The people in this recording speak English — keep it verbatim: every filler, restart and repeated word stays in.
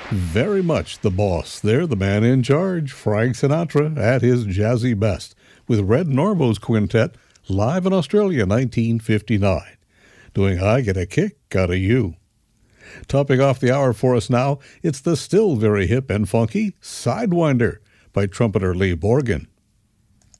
Very much the boss. They're the man in charge, Frank Sinatra, at his jazzy best, with Red Norvo's quintet live in Australia in nineteen fifty-nine, doing I Get a Kick Out of You. Topping off the hour for us now, it's the still very hip and funky Sidewinder by trumpeter Lee Borgen.